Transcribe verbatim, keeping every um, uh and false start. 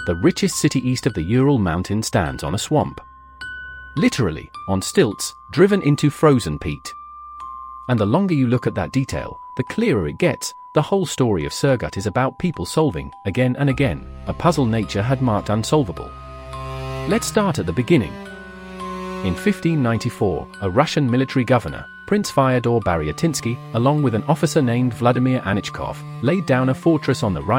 the richest city east of the Ural Mountain stands on a swamp. Literally, on stilts, driven into frozen peat. And the longer you look at that detail, the clearer it gets. The whole story of Surgut is about people solving, again and again, a puzzle nature had marked unsolvable. Let's start at the beginning. In fifteen ninety-four, a Russian military governor, Prince Fyodor Baryatinsky, along with an officer named Vladimir Anichkov, laid down a fortress on the right